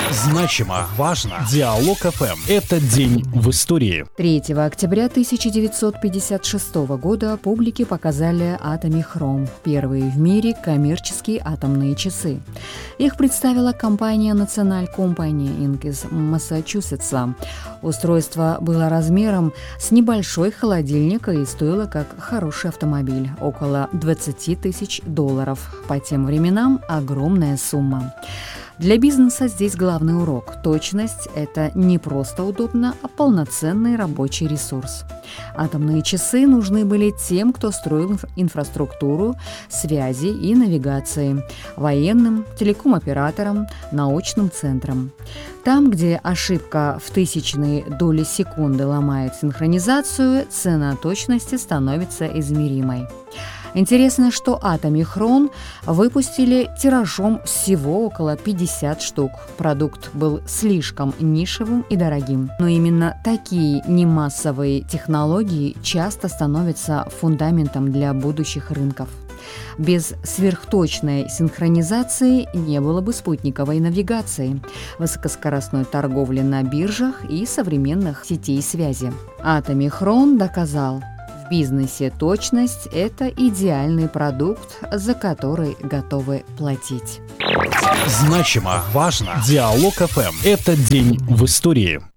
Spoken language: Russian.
Значимо, важно. Диалог ФМ. Это день в истории. 3 октября 1956 года публике показали Атомихрон, первые в мире коммерческие атомные часы. Их представила компания National Company Inc. из Массачусетса. Устройство было размером с небольшой холодильник и стоило как хороший автомобиль – около $20 тысяч. По тем временам огромная сумма. Для бизнеса здесь главный урок. Точность – это не просто удобно, а полноценный рабочий ресурс. Атомные часы нужны были тем, кто строил инфраструктуру связи и навигации, военным, телеком-операторам, научным центрам. Там, где ошибка в тысячные доли секунды ломает синхронизацию, цена точности становится измеримой. Интересно, что Атомихрон выпустили тиражом всего около 50 штук. Продукт был слишком нишевым и дорогим. Но именно такие немассовые технологии часто становятся фундаментом для будущих рынков. Без сверхточной синхронизации не было бы спутниковой навигации, высокоскоростной торговли на биржах и современных сетей связи. Атомихрон доказал: в бизнесе точность – это идеальный продукт, за который готовы платить. Значимо, важно. Диалог ФМ. Это день в истории.